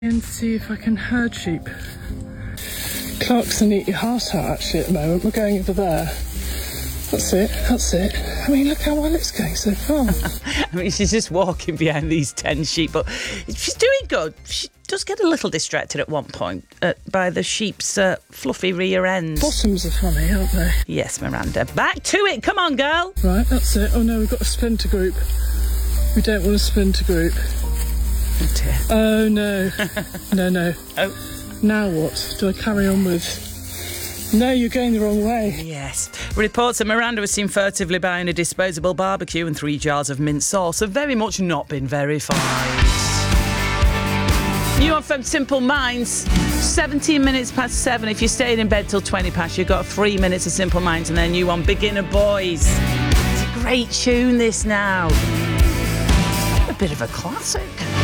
And see if I can herd sheep. Clarkson eat your heart out actually at the moment. We're going over there. That's it. I mean, look how well it's going so far. I mean, she's just walking behind these 10 sheep, but she's doing good. She does get a little distracted at one point by the sheep's fluffy rear ends. Bottoms are funny, aren't they? Yes, Miranda. Back to it. Come on, girl. Right, that's it. Oh no, we've got a splinter group. We don't want a splinter group. Oh dear. Oh no. No. Oh. Now what? Do I carry on with? No, you're going the wrong way. Yes. Reports that Miranda was seen furtively buying a disposable barbecue and 3 jars of mint sauce have very much not been verified. New one from Simple Minds, 17 minutes past 7. If you're staying in bed till 20 past, you've got 3 minutes of Simple Minds and then new one, Beginner Boys. It's a great tune, this now. A bit of a classic.